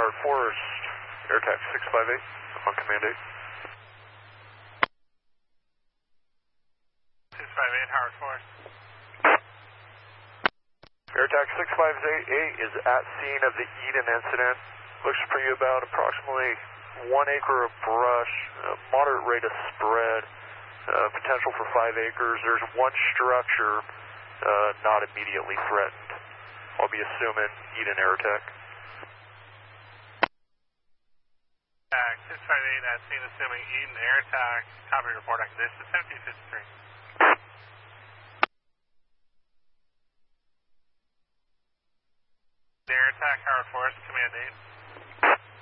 Howard Forest, Air Taxi 658 on command 8. 658 Howard Forest. Air Taxi 658 is at scene of the Eden incident. Looks for you about approximately 1 acre of brush, moderate rate of spread, potential for 5 acres. There's one structure not immediately threatened. I'll be assuming Eden Aerotech. 658 at scene assuming Eden Aerotech. Copy report on condition 1753. Air Attack, Howard Forest, command 8.